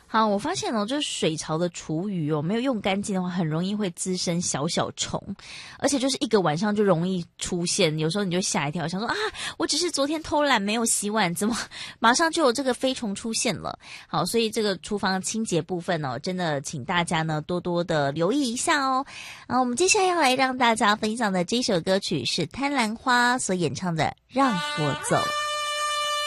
好，我发现就是水槽的厨余没有用干净的话，很容易会滋生小小虫，而且就是一个晚上就容易出现，有时候你就吓一跳，想说啊，我只是昨天偷懒没有洗碗，怎么马上就有这个飞虫出现了？好，所以这个厨房的清洁部分真的请大家呢多多的留意一下哦。我们接下来要来让大家分享的这首歌曲是贪婪花所演唱的《让我走》。